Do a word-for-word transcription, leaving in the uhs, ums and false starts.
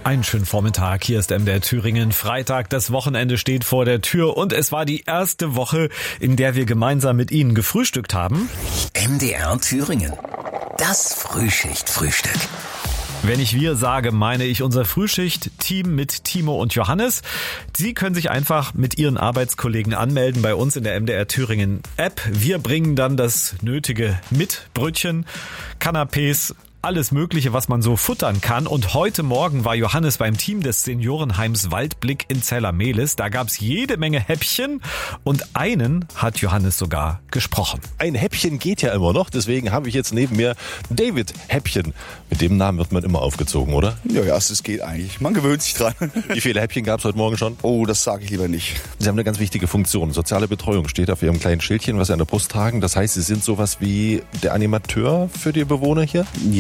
Einen schönen Vormittag, hier ist M D R Thüringen. Freitag, das Wochenende steht vor der Tür und es war die erste Woche, in der wir gemeinsam mit Ihnen gefrühstückt haben. M D R Thüringen, das Frühschicht-Frühstück. Wenn ich wir sage, meine ich unser Frühschicht-Team mit Timo und Johannes. Sie können sich einfach mit Ihren Arbeitskollegen anmelden bei uns in der M D R Thüringen App. Wir bringen dann das Nötige mit, Brötchen, Canapés, alles Mögliche, was man so futtern kann. Und heute Morgen war Johannes beim Team des Seniorenheims Waldblick in Zella-Mehlis. Da gab's jede Menge Häppchen und einen hat Johannes sogar gesprochen. Ein Häppchen geht ja immer noch, deswegen habe ich jetzt neben mir David Häppchen. Mit dem Namen wird man immer aufgezogen, oder? Ja, ja, es geht eigentlich. Man gewöhnt sich dran. Wie viele Häppchen gab's heute Morgen schon? Oh, das sage ich lieber nicht. Sie haben eine ganz wichtige Funktion. Soziale Betreuung steht auf Ihrem kleinen Schildchen, was Sie an der Brust tragen. Das heißt, Sie sind sowas wie der Animateur für die Bewohner hier? Ja.